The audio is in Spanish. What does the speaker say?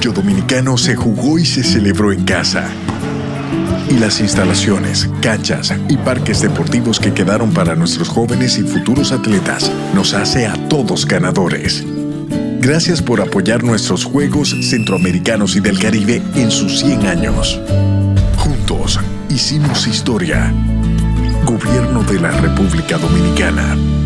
Orgullo Dominicano se jugó y se celebró en casa. Y las instalaciones, canchas y parques deportivos que quedaron para nuestros jóvenes y futuros atletas nos hace a todos ganadores. Gracias por apoyar nuestros Juegos Centroamericanos y del Caribe en sus 100 años. Juntos hicimos historia. Gobierno de la República Dominicana.